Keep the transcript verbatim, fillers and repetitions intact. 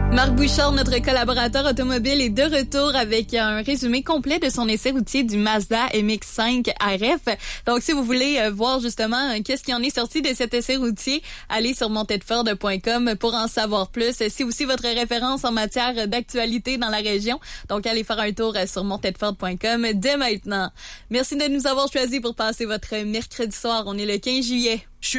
Marc Bouchard, notre collaborateur automobile, est de retour avec un résumé complet de son essai routier du Mazda M X cinq R F. Donc, si vous voulez voir justement qu'est-ce qui en est sorti de cet essai routier, allez sur montedford point com pour en savoir plus. C'est aussi votre référence en matière d'actualité dans la région. Donc, allez faire un tour sur montedford point com dès maintenant. Merci de nous avoir choisis pour passer votre mercredi soir. On est le quinze juillet.